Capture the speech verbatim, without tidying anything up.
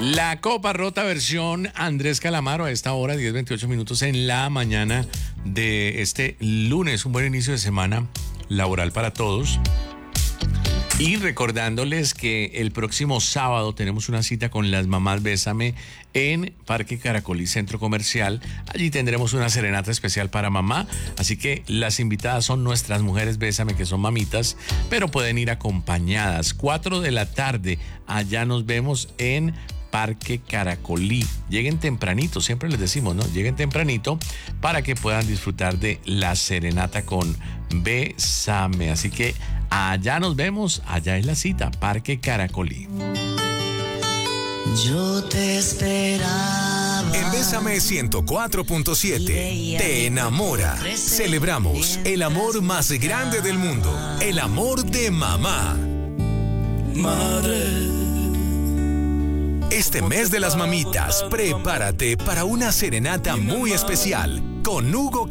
La Copa Rota versión Andrés Calamaro a esta hora, diez veintiocho minutos en la mañana de este lunes. Un buen inicio de semana laboral para todos. Y recordándoles que el próximo sábado tenemos una cita con las mamás Bésame en Parque Caracolí Centro Comercial. Allí tendremos una serenata especial para mamá, así que las invitadas son nuestras mujeres Bésame, que son mamitas, pero pueden ir acompañadas. Cuatro de la tarde, allá nos vemos en Parque Caracolí. Lleguen tempranito, siempre les decimos, ¿no? Lleguen tempranito para que puedan disfrutar de la serenata con Bésame. Así que allá nos vemos, allá es la cita, Parque Caracolí. Yo te esperaba. En Bésame ciento cuatro punto siete te enamora. Celebramos el amor más grande del mundo, el amor de mamá. Madre. Este mes de las mamitas, prepárate para una serenata muy especial con Hugo